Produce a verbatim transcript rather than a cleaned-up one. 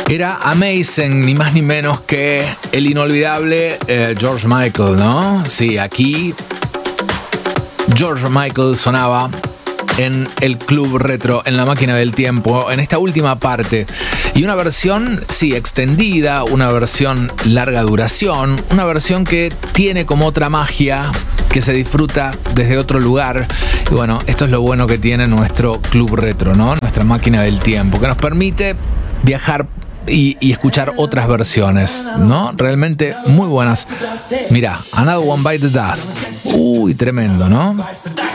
Era Amazing, ni más ni menos que el inolvidable eh, George Michael, ¿no? Sí, aquí George Michael sonaba en el Club Retro, en la máquina del tiempo, en esta última parte. Y una versión, sí, extendida, una versión larga duración, una versión que tiene como otra magia, que se disfruta desde otro lugar. Y bueno, esto es lo bueno que tiene nuestro Club Retro, ¿no? Nuestra máquina del tiempo, que nos permite viajar y, y escuchar otras versiones, ¿no? Realmente muy buenas. Mirá, Another One Bite the Dust. Uy, tremendo, ¿no?